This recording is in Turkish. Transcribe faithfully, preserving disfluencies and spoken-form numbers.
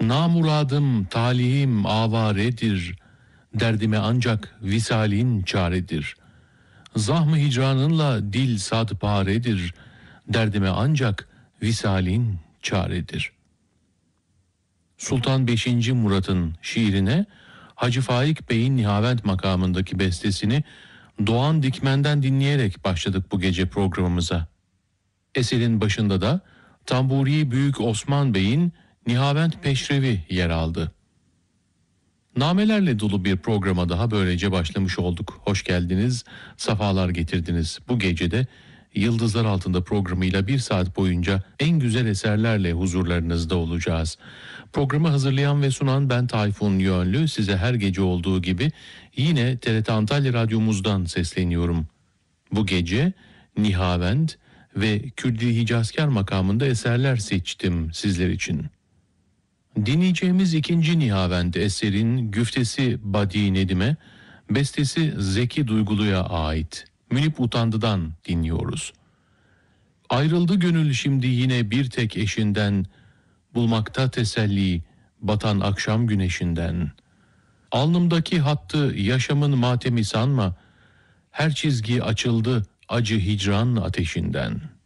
Namuradım, talihim avaredir, derdime ancak visalin çaredir. Zahm-ı hicranınla dil sadparedir, derdime ancak visalin çaredir. Sultan beşinci. Murat'ın şiirine Hacı Faik Bey'in Nihavent makamındaki bestesini Doğan Dikmen'den dinleyerek başladık bu gece programımıza. Eserin başında da Tamburi Büyük Osman Bey'in Nihavent Peşrevi yer aldı. Namelerle dolu bir programa daha böylece başlamış olduk. Hoş geldiniz, safalar getirdiniz. Bu gecede Yıldızlar Altında programıyla bir saat boyunca en güzel eserlerle huzurlarınızda olacağız. Programı hazırlayan ve sunan ben Tayfun Yönlü. Size her gece olduğu gibi yine T R T Antalya Radyomuzdan sesleniyorum. Bu gece Nihavent ve Kürdi Hicazkar makamında eserler seçtim sizler için. Dinleyeceğimiz ikinci Nihavent eserin güftesi Badi Nedim'e, bestesi Zeki Duygulu'ya ait. Münip Utandı'dan dinliyoruz. Ayrıldı gönül şimdi yine bir tek eşinden, bulmakta teselli batan akşam güneşinden. Alnımdaki hattı yaşamın matemi sanma, her çizgi açıldı acı hicran ateşinden.